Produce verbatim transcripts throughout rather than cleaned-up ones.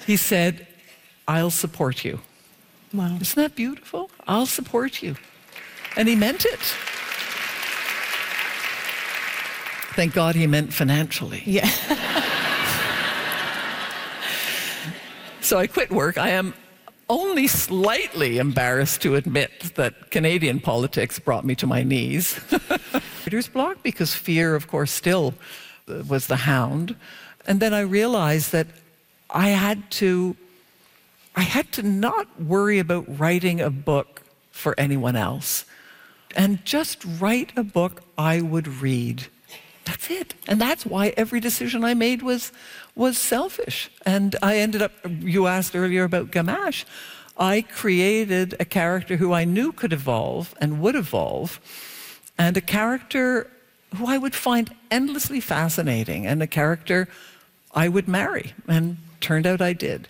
He said, "I'll support you." Wow. Isn't that beautiful? I'll support you. And he meant it. Thank God he meant financially. Yeah. So I quit work. I am only slightly embarrassed to admit that Canadian politics brought me to my knees. Writer's block, because fear, of course, still was the hound. And then I realized that I had to, I had to not worry about writing a book for anyone else, and just write a book I would read. That's it. And that's why every decision I made was, was selfish. And I ended up, you asked earlier about Gamache. I created a character who I knew could evolve and would evolve, and a character who I would find endlessly fascinating, and a character I would marry. And turned out I did.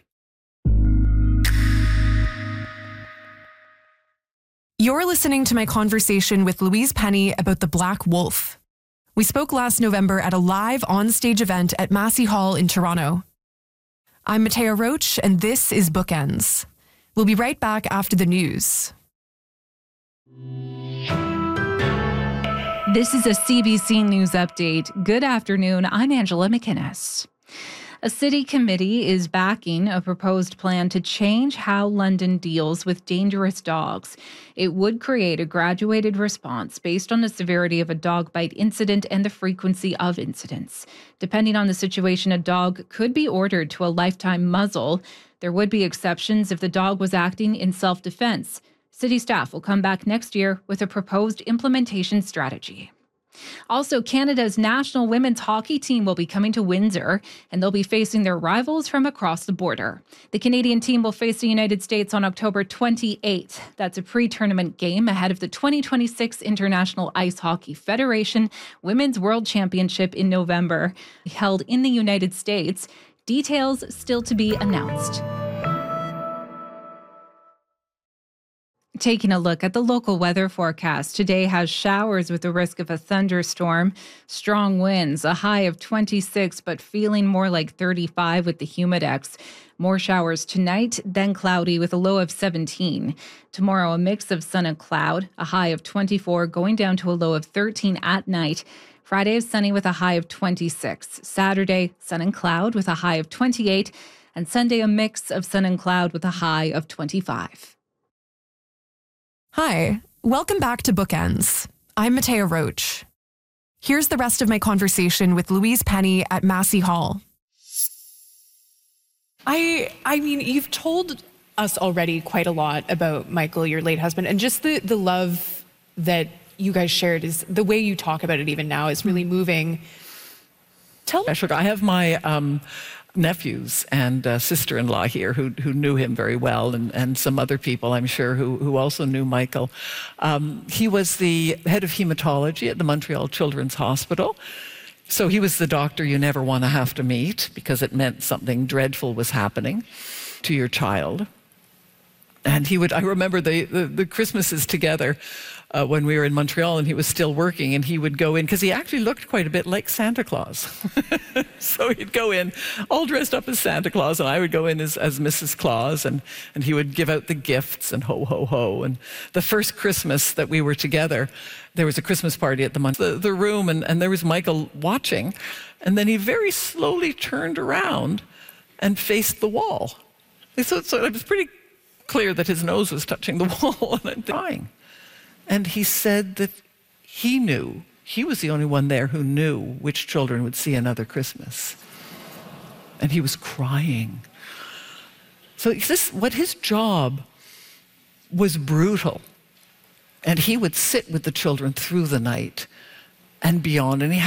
You're listening to my conversation with Louise Penny about The Black Wolf. We spoke last November at a live on-stage event at Massey Hall in Toronto. I'm Matea Roach, and this is Bookends. We'll be right back after the news. This is a C B C News Update. Good afternoon. I'm Angela McInnes. A city committee is backing a proposed plan to change how London deals with dangerous dogs. It would create a graduated response based on the severity of a dog bite incident and the frequency of incidents. Depending on the situation, a dog could be ordered to a lifetime muzzle. There would be exceptions if the dog was acting in self-defense. City staff will come back next year with a proposed implementation strategy. Also, Canada's national women's hockey team will be coming to Windsor, and they'll be facing their rivals from across the border. The Canadian team will face the United States on October twenty-eighth. That's a pre-tournament game ahead of the twenty twenty-six International Ice Hockey Federation Women's World Championship in November, held in the United States. Details still to be announced. Taking a look at the local weather forecast, today has showers with the risk of a thunderstorm, strong winds, a high of twenty-six, but feeling more like thirty-five with the humidex. More showers tonight, then cloudy with a low of seventeen. Tomorrow, a mix of sun and cloud, a high of twenty-four, going down to a low of thirteen at night. Friday is sunny with a high of twenty-six. Saturday, sun and cloud with a high of twenty-eight. And Sunday, a mix of sun and cloud with a high of twenty-five. Hi, welcome back to Bookends. I'm Matea Roach. Here's the rest of my conversation with Louise Penny at Massey Hall. I I mean, you've told us already quite a lot about Michael, your late husband, and just the, the love that you guys shared. Is the way you talk about it even now is really moving. Tell me. I have my um, nephews and uh, sister-in-law here who who knew him very well, and, and some other people, I'm sure, who, who also knew Michael. Um, he was the head of hematology at the Montreal Children's Hospital. So he was the doctor you never want to have to meet, because it meant something dreadful was happening to your child. And he would, I remember the, the, the Christmases together uh, when we were in Montreal, and he was still working, and he would go in, because he actually looked quite a bit like Santa Claus. So he'd go in all dressed up as Santa Claus, and I would go in as, as Missus Claus, and, and he would give out the gifts and ho, ho, ho. And the first Christmas that we were together, there was a Christmas party at the, the, the room, and, and there was Michael watching, and then he very slowly turned around and faced the wall. So, so it was pretty clear that his nose was touching the wall, and I'm crying. And he said that he knew, he was the only one there who knew which children would see another Christmas. And he was crying. So this, what his job was brutal. And he would sit with the children through the night and beyond, and he had